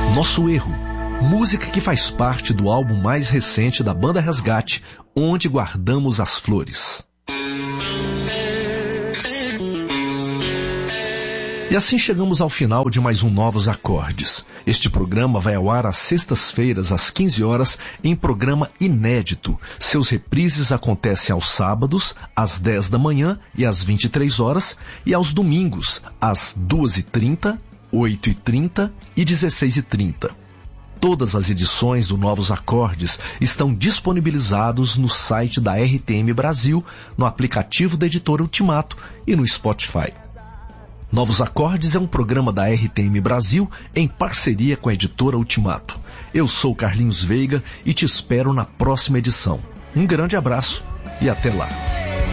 Nosso Erro, música que faz parte do álbum mais recente da banda Resgate, Onde Guardamos as Flores. E assim chegamos ao final de mais um Novos Acordes. Este programa vai ao ar às sextas-feiras, às 15 horas, em programa inédito. Seus reprises acontecem aos sábados, às 10 da manhã e às 23 horas, e aos domingos, às 2h30, 8h30 e 16h30. Todas as edições do Novos Acordes estão disponibilizados no site da RTM Brasil, no aplicativo da Editora Ultimato e no Spotify. Novos Acordes é um programa da RTM Brasil em parceria com a Editora Ultimato. Eu sou Carlinhos Veiga e te espero na próxima edição. Um grande abraço e até lá.